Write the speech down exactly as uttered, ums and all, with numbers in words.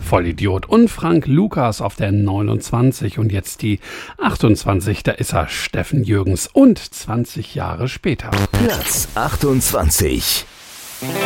Vollidiot. Und Frank Lukas auf der neunundzwanzig und jetzt die achtundzwanzig, da ist er, Steffen Jürgens und zwanzig Jahre später. Platz achtundzwanzig.